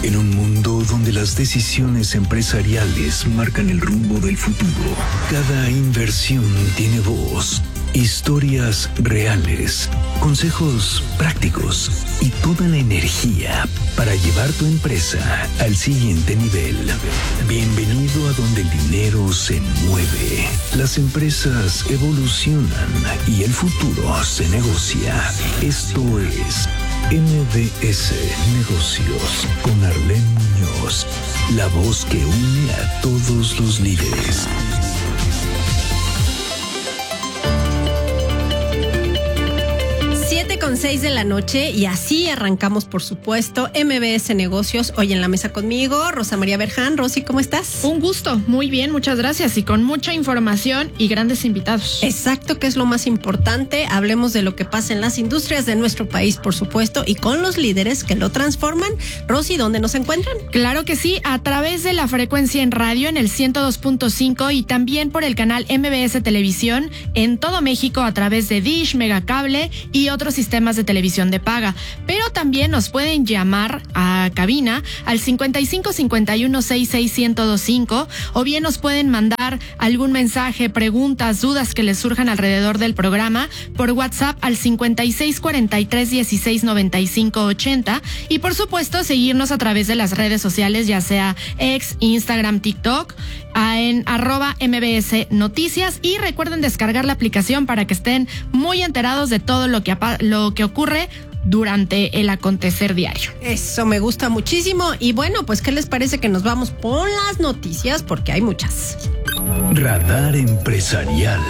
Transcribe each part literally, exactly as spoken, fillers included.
En un mundo donde las decisiones empresariales marcan el rumbo del futuro, cada inversión tiene voz. Historias reales, consejos prácticos y toda la energía para llevar tu empresa al siguiente nivel. Bienvenido a donde el dinero se mueve, las empresas evolucionan y el futuro se negocia. Esto es M B S Negocios con Arlene Muñoz, la voz que une a todos los líderes. siete con seis de la noche y así arrancamos, por supuesto, M B S Negocios. Hoy en la mesa conmigo, Rosa María Berján. Rosy, ¿cómo estás? Un gusto, muy bien, muchas gracias y con mucha información y grandes invitados. Exacto, que es lo más importante. Hablemos de lo que pasa en las industrias de nuestro país, por supuesto, y con los líderes que lo transforman. Rosy, ¿dónde nos encuentran? Claro que sí, a través de la frecuencia en radio en el ciento dos punto cinco y también por el canal M B S Televisión en todo México a través de Dish, Megacable y otros sistemas de televisión de paga, pero también nos pueden llamar a cabina al cincuenta y cinco cincuenta y uno sesenta y seis ciento veinticinco o bien nos pueden mandar algún mensaje, preguntas, dudas que les surjan alrededor del programa por WhatsApp al cincuenta y seis cuarenta y tres dieciséis noventa y cinco ochenta y por supuesto seguirnos a través de las redes sociales, ya sea X, Instagram, TikTok, en arroba M B S Noticias, y recuerden descargar la aplicación para que estén muy enterados de todo lo que, lo que ocurre durante el acontecer diario. Eso me gusta muchísimo. Y bueno, pues ¿qué les parece que nos vamos por las noticias? Porque hay muchas. Radar Empresarial.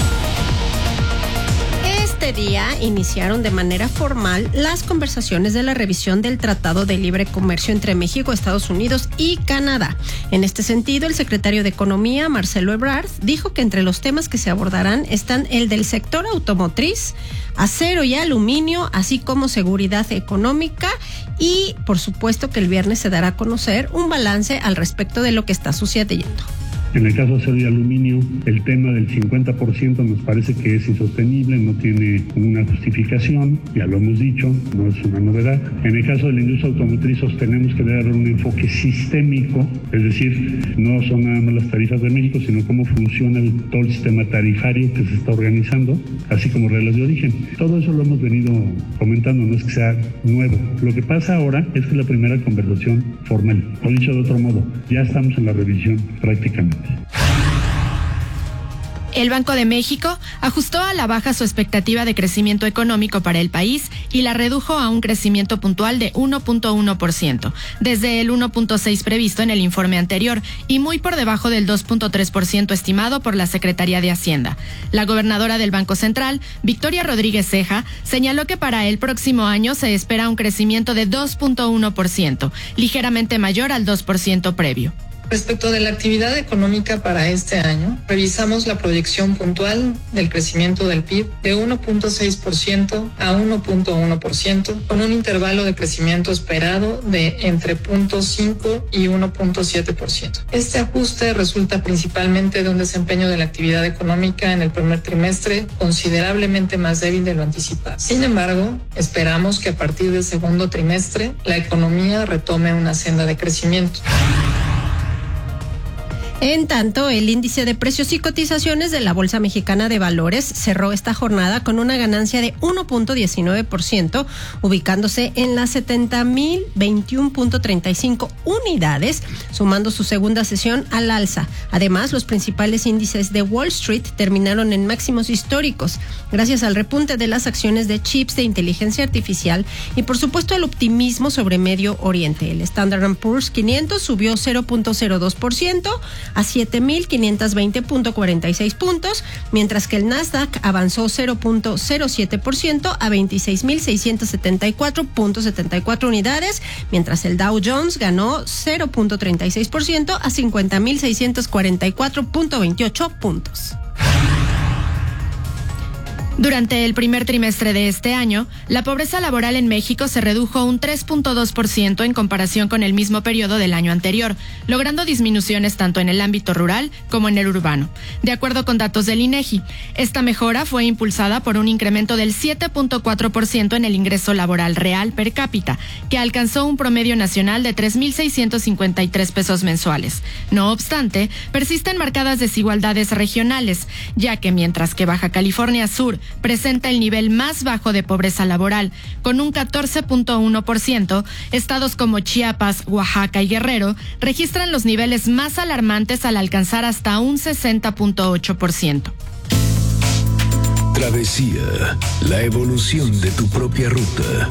Este día iniciaron de manera formal las conversaciones de la revisión del Tratado de Libre Comercio entre México, Estados Unidos y Canadá. En este sentido, el secretario de Economía, Marcelo Ebrard, dijo que entre los temas que se abordarán están el del sector automotriz, acero y aluminio, así como seguridad económica, y por supuesto que el viernes se dará a conocer un balance al respecto de lo que está sucediendo. En el caso de acero y aluminio, el tema del cincuenta por ciento nos parece que es insostenible, no tiene una justificación, ya lo hemos dicho, no es una novedad. En el caso de la industria automotriz sostenemos que debe haber un enfoque sistémico, es decir, no son nada más las tarifas de México, sino cómo funciona el, todo el sistema tarifario que se está organizando, así como reglas de origen. Todo eso lo hemos venido comentando, no es que sea nuevo. Lo que pasa ahora es que es la primera conversación formal. Lo dicho de otro modo, ya estamos en la revisión prácticamente. El Banco de México ajustó a la baja su expectativa de crecimiento económico para el país y la redujo a un crecimiento puntual de uno punto uno por ciento, desde el uno punto seis por ciento previsto en el informe anterior y muy por debajo del dos punto tres por ciento estimado por la Secretaría de Hacienda. La gobernadora del Banco Central, Victoria Rodríguez Ceja, señaló que para el próximo año se espera un crecimiento de dos punto uno por ciento, ligeramente mayor al dos por ciento previo. Respecto de la actividad económica para este año, revisamos la proyección puntual del crecimiento del P I B de uno punto seis por ciento a uno punto uno por ciento, con un intervalo de crecimiento esperado de entre cero punto cinco y uno punto siete por ciento. Este ajuste resulta principalmente de un desempeño de la actividad económica en el primer trimestre considerablemente más débil de lo anticipado. Sin embargo, esperamos que a partir del segundo trimestre la economía retome una senda de crecimiento. En tanto, el índice de precios y cotizaciones de la Bolsa Mexicana de Valores cerró esta jornada con una ganancia de uno punto diecinueve por ciento, ubicándose en las setenta mil veintiuno punto treinta y cinco unidades, sumando su segunda sesión al alza. Además, los principales índices de Wall Street terminaron en máximos históricos, gracias al repunte de las acciones de chips de inteligencia artificial y, por supuesto, al optimismo sobre Medio Oriente. El Standard and Poor's quinientos subió cero punto cero dos por ciento, a siete mil quinientos veinte punto cuarenta y seis puntos, mientras que el Nasdaq avanzó cero punto cero siete por ciento a veintiséis mil seiscientos setenta y cuatro punto setenta y cuatro unidades, mientras el Dow Jones ganó cero punto treinta y seis por ciento a cincuenta mil seiscientos cuarenta y cuatro punto veintiocho puntos. Durante el primer trimestre de este año, la pobreza laboral en México se redujo un tres punto dos por ciento en comparación con el mismo periodo del año anterior, logrando disminuciones tanto en el ámbito rural como en el urbano. De acuerdo con datos del INEGI, esta mejora fue impulsada por un incremento del siete punto cuatro por ciento en el ingreso laboral real per cápita, que alcanzó un promedio nacional de tres mil seiscientos cincuenta y tres pesos mensuales. No obstante, persisten marcadas desigualdades regionales, ya que mientras que Baja California Sur presenta el nivel más bajo de pobreza laboral, con un catorce punto uno por ciento, estados como Chiapas, Oaxaca y Guerrero registran los niveles más alarmantes al alcanzar hasta un sesenta punto ocho por ciento. Travesía, la evolución de tu propia ruta.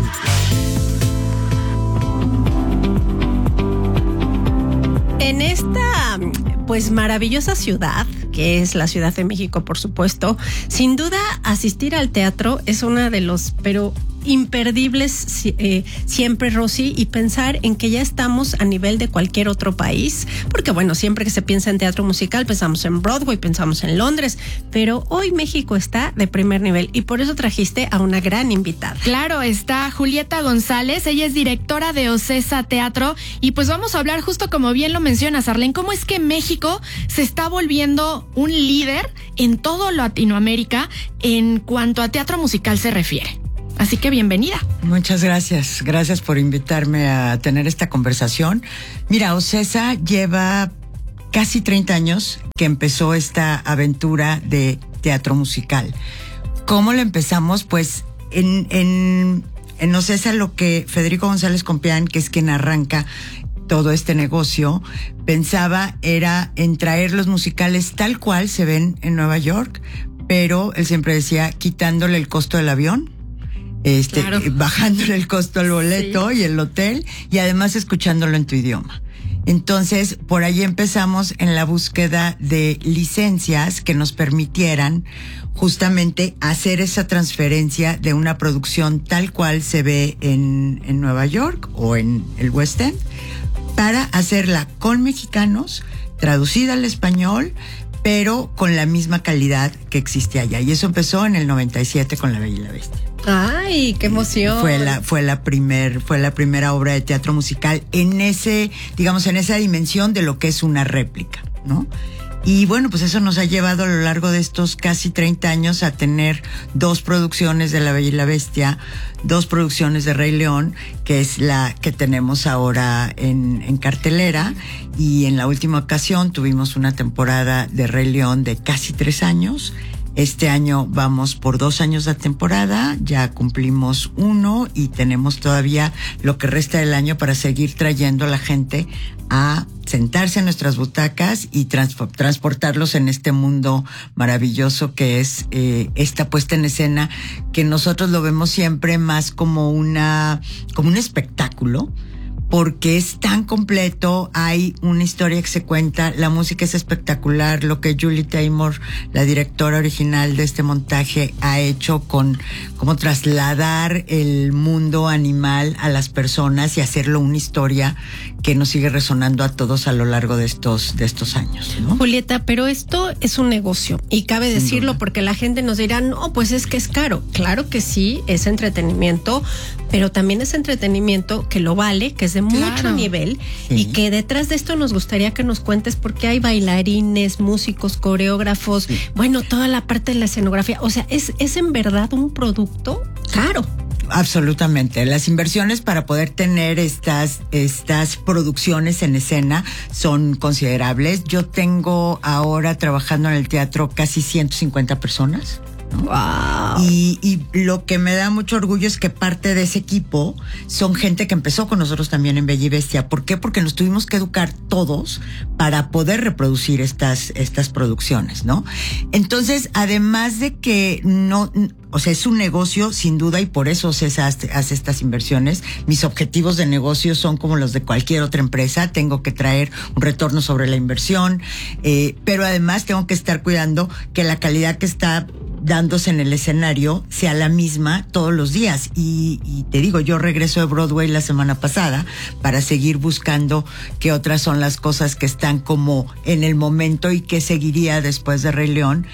En esta, pues, maravillosa ciudad, que es la Ciudad de México, por supuesto, sin duda asistir al teatro es una de los, pero imperdibles eh, siempre, Rosy, y pensar en que ya estamos a nivel de cualquier otro país, porque bueno, siempre que se piensa en teatro musical pensamos en Broadway, pensamos en Londres, pero hoy México está de primer nivel y por eso trajiste a una gran invitada. Claro, está Julieta González, ella es directora de Ocesa Teatro y pues vamos a hablar justo como bien lo mencionas, Arlene, cómo es que México se está volviendo un líder en todo Latinoamérica en cuanto a teatro musical se refiere. Así que bienvenida. Muchas gracias. Gracias por invitarme a tener esta conversación. Mira, Ocesa lleva casi treinta años que empezó esta aventura de teatro musical. ¿Cómo lo empezamos? Pues en, en, en Ocesa lo que Federico González Compeán, que es quien arranca todo este negocio, pensaba era en traer los musicales tal cual se ven en Nueva York, pero él siempre decía quitándole el costo del avión. Este, claro. Bajándole el costo al boleto sí. y el hotel y además escuchándolo en tu idioma. Entonces, por ahí empezamos en la búsqueda de licencias que nos permitieran justamente hacer esa transferencia de una producción tal cual se ve en, en Nueva York o en el West End para hacerla con mexicanos, traducida al español, pero con la misma calidad que existe allá. Y eso empezó en el noventa y siete con La Bella y la Bestia. Ay, qué emoción. Fue la, fue la primer, fue la primera obra de teatro musical en ese, digamos, en esa dimensión de lo que es una réplica, ¿no? Y bueno, pues eso nos ha llevado a lo largo de estos casi treinta años a tener dos producciones de La Bella y la Bestia, dos producciones de Rey León, que es la que tenemos ahora en, en cartelera, y en la última ocasión tuvimos una temporada de Rey León de casi tres años. Este año vamos por dos años de temporada, ya cumplimos uno y tenemos todavía lo que resta del año para seguir trayendo a la gente a sentarse en nuestras butacas y trans- transportarlos en este mundo maravilloso que es eh, esta puesta en escena, que nosotros lo vemos siempre más como una, como un espectáculo, porque es tan completo, hay una historia que se cuenta, la música es espectacular, lo que Julie Taymor, la directora original de este montaje, ha hecho con cómo trasladar el mundo animal a las personas y hacerlo una historia que nos sigue resonando a todos a lo largo de estos, de estos años, ¿no? Julieta, pero esto es un negocio y cabe Sin decirlo duda. Porque la gente nos dirá, no, pues es que es caro. Claro que sí, es entretenimiento, pero también es entretenimiento que lo vale, que es de mucho claro. nivel sí. y que detrás de esto nos gustaría que nos cuentes porque hay bailarines, músicos, coreógrafos, sí. bueno, toda la parte de la escenografía. O sea, es, es en verdad un producto caro. Absolutamente. Las inversiones para poder tener estas, estas producciones en escena son considerables. Yo tengo ahora trabajando en el teatro casi ciento cincuenta personas. ¿no? Wow. Y, y lo que me da mucho orgullo es que parte de ese equipo son gente que empezó con nosotros también en Bella y Bestia. ¿Por qué? Porque nos tuvimos que educar todos para poder reproducir estas, estas producciones, ¿no? Entonces, además de que no, o sea, es un negocio sin duda y por eso Ocesa hace, hace estas inversiones. Mis objetivos de negocio son como los de cualquier otra empresa. Tengo que traer un retorno sobre la inversión, eh, pero además tengo que estar cuidando que la calidad que está dándose en el escenario sea la misma todos los días. Y, y te digo, yo regreso de Broadway la semana pasada para seguir buscando qué otras son las cosas que están como en el momento y qué seguiría después de Rey León.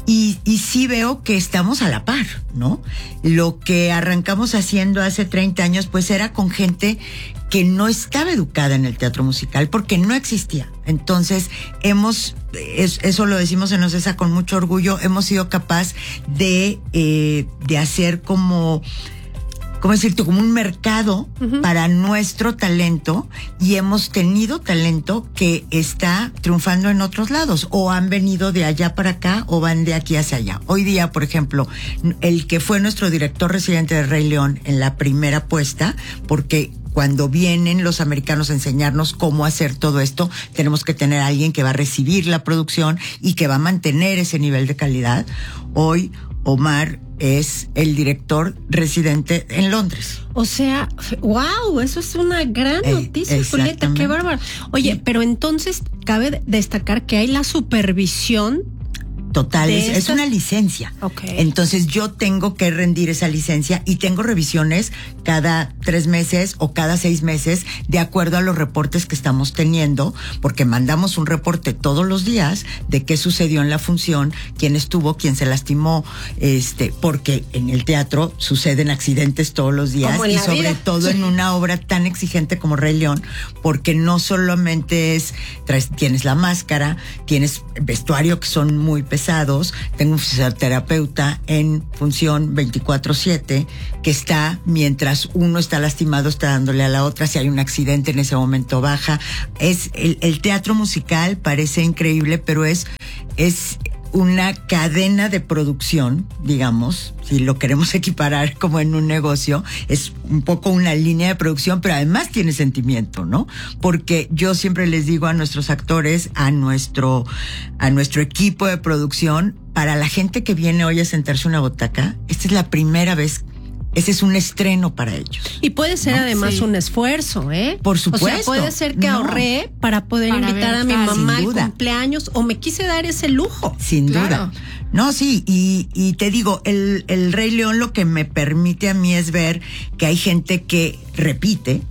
Y, y sí veo que estamos a la par, ¿no? Lo que arrancamos haciendo hace treinta años, pues era con gente que no estaba educada en el teatro musical porque no existía. Entonces, hemos, es, eso lo decimos en Ocesa con mucho orgullo, hemos sido capaz de, eh, de hacer como... ¿cómo decirte? Como un mercado uh-huh. para nuestro talento, y hemos tenido talento que está triunfando en otros lados, o han venido de allá para acá o van de aquí hacia allá. Hoy día, por ejemplo, el que fue nuestro director residente de Rey León en la primera puesta, porque cuando vienen los americanos a enseñarnos cómo hacer todo esto, tenemos que tener a alguien que va a recibir la producción y que va a mantener ese nivel de calidad. Hoy Omar es el director residente en Londres. O sea, wow, eso es una gran noticia, eh, Julieta, qué bárbaro. Oye, sí. Pero entonces cabe destacar que hay la supervisión total, es, es una licencia. Okay. Entonces yo tengo que rendir esa licencia y tengo revisiones cada tres meses o cada seis meses de acuerdo a los reportes que estamos teniendo, porque mandamos un reporte todos los días de qué sucedió en la función, quién estuvo, quién se lastimó, este, porque en el teatro suceden accidentes todos los días y sobre vida. todo sí. en una obra tan exigente como Rey León, porque no solamente es, traes, tienes la máscara, tienes vestuario que son muy pesados. Tengo un fisioterapeuta en función veinticuatro siete que está, mientras uno está lastimado, está dándole a la otra. Si hay un accidente, en ese momento baja. Es el, el teatro musical parece increíble, pero es, es una cadena de producción, digamos, si lo queremos equiparar como en un negocio, es un poco una línea de producción, pero además tiene sentimiento, ¿no? Porque yo siempre les digo a nuestros actores, a nuestro, a nuestro equipo de producción, para la gente que viene hoy a sentarse en una butaca, esta es la primera vez. Ese es un estreno para ellos. Y puede ser ¿no? además sí. un esfuerzo, ¿eh? Por supuesto. O sea, puede ser que no. ahorré para poder para invitar ver, a mi ah, mamá al cumpleaños, o me quise dar ese lujo. Sin claro. duda. No, sí, y, y te digo, el, el Rey León lo que me permite a mí es ver que hay gente que repite,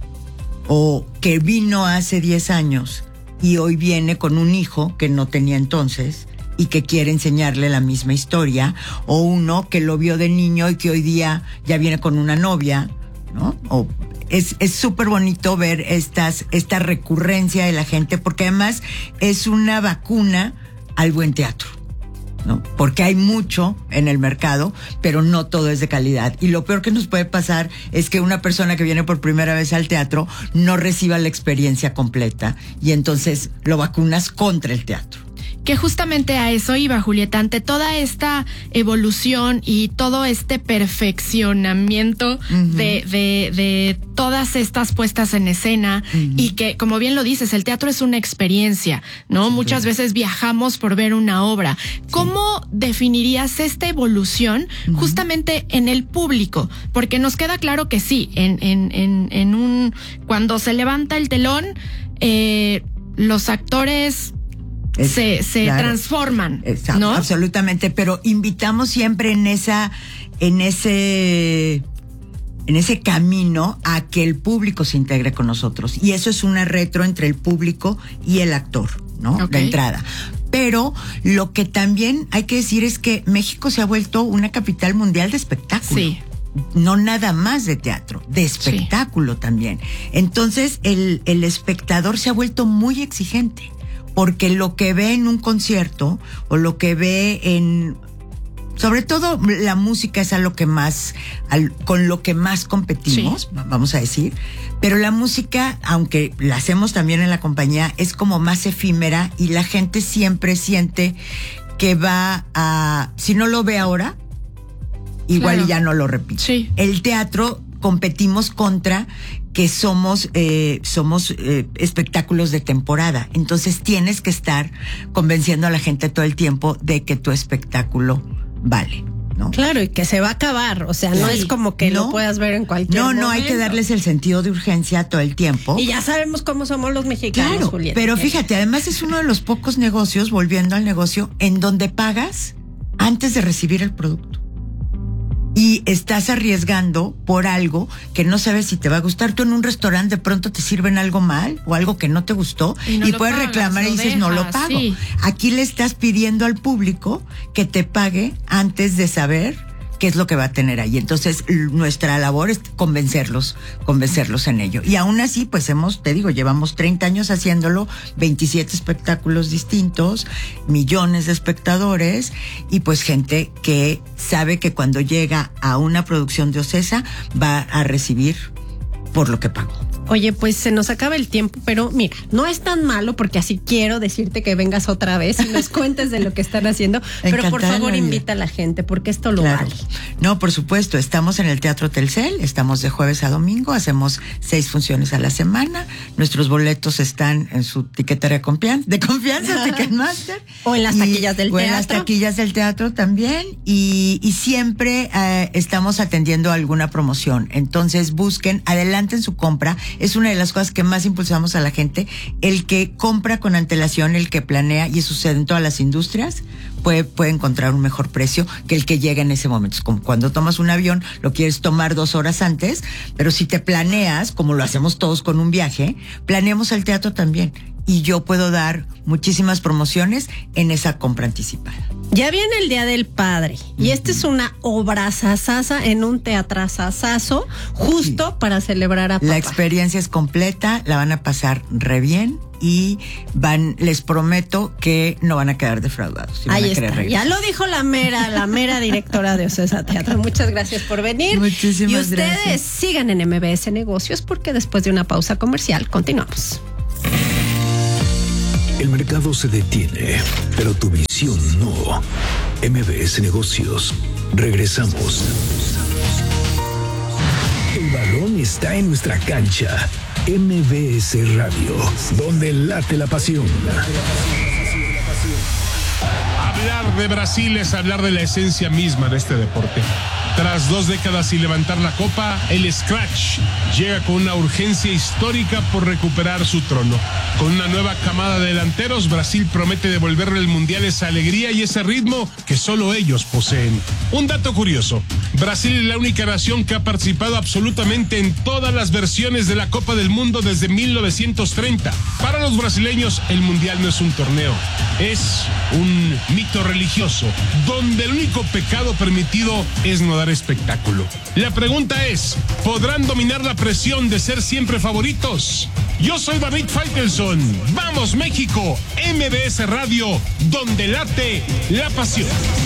o que vino hace diez años y hoy viene con un hijo que no tenía entonces, y que quiere enseñarle la misma historia, o uno que lo vio de niño y que hoy día ya viene con una novia, ¿no? O es es súper bonito ver estas esta recurrencia de la gente, porque además es una vacuna al buen teatro, ¿no? Porque hay mucho en el mercado, pero no todo es de calidad. Y lo peor que nos puede pasar es que una persona que viene por primera vez al teatro no reciba la experiencia completa, y entonces lo vacunas contra el teatro. Que justamente a eso iba, Julieta, ante toda esta evolución y todo este perfeccionamiento uh-huh. de, de, de todas estas puestas en escena, uh-huh. y que, como bien lo dices, el teatro es una experiencia, ¿no? Sí, Muchas claro. veces viajamos por ver una obra. ¿Cómo sí. definirías esta evolución uh-huh. justamente en el público? Porque nos queda claro que sí, en, en, en, en un, cuando se levanta el telón, eh, los actores Es, se se claro, transforman, exacto, ¿no? Absolutamente, pero invitamos siempre en esa en ese en ese camino a que el público se integre con nosotros, y eso es una retro entre el público y el actor, ¿no? Okay. De entrada. Pero lo que también hay que decir es que México se ha vuelto una capital mundial de espectáculo. Sí. No nada más de teatro, de espectáculo sí. también. Entonces el el espectador se ha vuelto muy exigente, porque lo que ve en un concierto, o lo que ve en, sobre todo la música es a lo que más, al, con lo que más competimos, sí. vamos a decir, pero la música, aunque la hacemos también en la compañía, es como más efímera, y la gente siempre siente que va a, si no lo ve ahora, igual claro. ya no lo repite. Sí. El teatro competimos contra que somos eh, somos eh, espectáculos de temporada, entonces tienes que estar convenciendo a la gente todo el tiempo de que tu espectáculo vale, ¿no? Claro, y que se va a acabar, o sea, sí. no es como que no, lo puedas ver en cualquier no, momento. No, hay que darles el sentido de urgencia todo el tiempo. Y ya sabemos cómo somos los mexicanos, claro, Julieta. Pero fíjate, además es uno de los pocos negocios, volviendo al negocio, en donde pagas antes de recibir el producto. y estás arriesgando por algo que no sabes si te va a gustar. Tú en un restaurante de pronto te sirven algo mal o algo que no te gustó y, no y puedes pagas, reclamar y dices dejas, no lo pago. Sí. Aquí le estás pidiendo al público que te pague antes de saber qué es lo que va a tener ahí. Entonces, nuestra labor es convencerlos, convencerlos en ello. Y aún así, pues hemos, te digo, llevamos treinta años haciéndolo, veintisiete espectáculos distintos, millones de espectadores y pues gente que sabe que cuando llega a una producción de Ocesa va a recibir por lo que pagó. Oye, pues se nos acaba el tiempo, pero mira, no es tan malo porque así quiero decirte que vengas otra vez y nos cuentes de lo que están haciendo, pero por favor invita a la gente porque esto lo claro. vale. No, por supuesto, estamos en el Teatro Telcel, estamos de jueves a domingo, hacemos seis funciones a la semana, nuestros boletos están en su tiquetera de confianza, de confianza Ticketmaster. O en las taquillas del o teatro. en las taquillas del teatro también y, y siempre eh, estamos atendiendo alguna promoción, entonces busquen, adelanten su compra. Es una de las cosas que más impulsamos a la gente, el que compra con antelación, el que planea, y eso sucede en todas las industrias, puede, puede encontrar un mejor precio que el que llega en ese momento. Es como cuando tomas un avión, lo quieres tomar dos horas antes, pero si te planeas, como lo hacemos todos con un viaje, planeamos el teatro también. Y yo puedo dar muchísimas promociones en esa compra anticipada. Ya viene el Día del Padre y uh-huh. esta es una obrazazasa en un teatrazazazo justo sí. para celebrar a papá. La experiencia es completa, la van a pasar re bien y van, les prometo que no van a quedar defraudados. Ahí está, ya lo dijo la mera, la mera directora de Ocesa Teatro. Muchas gracias por venir. Muchísimas y ustedes gracias. Sigan en M B S Negocios porque después de una pausa comercial continuamos. El mercado se detiene, pero tu visión no. M B S Negocios. Regresamos. El balón está en nuestra cancha. M B S Radio, donde late la pasión. Hablar de Brasil es hablar de la esencia misma de este deporte. Tras dos décadas sin levantar la copa, el Scratch llega con una urgencia histórica por recuperar su trono. Con una nueva camada de delanteros, Brasil promete devolverle al Mundial esa alegría y ese ritmo que solo ellos poseen. Un dato curioso, Brasil es la única nación que ha participado absolutamente en todas las versiones de la Copa del Mundo desde mil novecientos treinta. Para los brasileños, el Mundial no es un torneo, es un mito religioso, donde el único pecado permitido es no dar espectáculo. La pregunta es, ¿podrán dominar la presión de ser siempre favoritos? Yo soy David Faitelson. ¡Vamos, México! M B S Radio, donde late la pasión.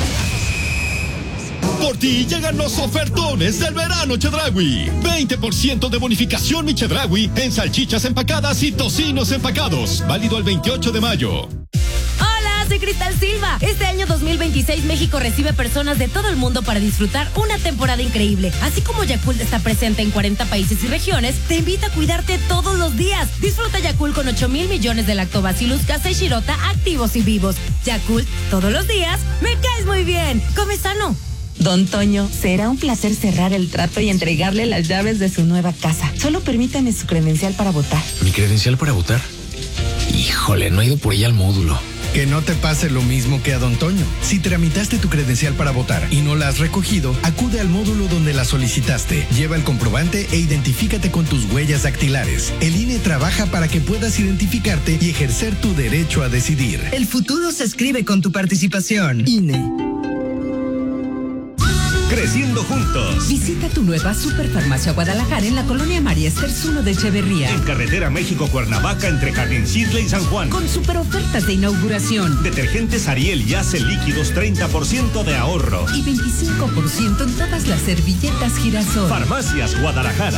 Por ti llegan los ofertones del verano Chedraui. veinte por ciento de bonificación mi Chedraui en salchichas empacadas y tocinos empacados. Válido el veintiocho de mayo. Soy Cristal Silva. Este año dos mil veintiséis México recibe personas de todo el mundo para disfrutar una temporada increíble. Así como Yakult está presente en cuarenta países y regiones, te invita a cuidarte todos los días. Disfruta Yakult con ocho mil millones de Lactobacillus casei shirota activos y vivos. Yakult, todos los días, me caes muy bien. Come sano. Don Toño, será un placer cerrar el trato y entregarle las llaves de su nueva casa. Solo permítame su credencial para votar. ¿Mi credencial para votar? Híjole, no he ido por ella al módulo. Que no te pase lo mismo que a Don Toño. Si tramitaste tu credencial para votar y no la has recogido, acude al módulo donde la solicitaste. Lleva el comprobante e identifícate con tus huellas dactilares. El I N E trabaja para que puedas identificarte y ejercer tu derecho a decidir. El futuro se escribe con tu participación. I N E. Creciendo juntos. Visita tu nueva Superfarmacia Guadalajara en la colonia María Esterzuno de Echeverría. En carretera México-Cuernavaca entre Jardín-Cisle y San Juan. Con super ofertas de inauguración. Detergentes Ariel y Ace líquidos treinta por ciento de ahorro. Y veinticinco por ciento en todas las servilletas Girasol. Farmacias Guadalajara.